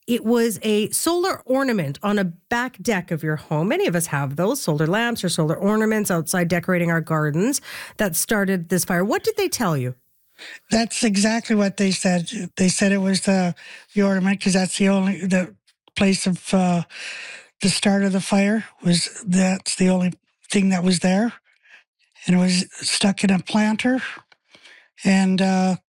it was a solar ornament on a back deck of your home. Many of us have those solar lamps or solar ornaments outside decorating our gardens that started this fire. What did they tell you? That's exactly what they said. They said it was the ornament because that's the place of the start of the fire. That's the only thing that was there, and it was stuck in a planter. And